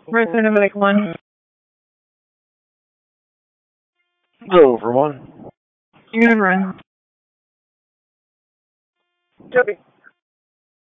President of Lake One. Go for one. Unit run. Copy.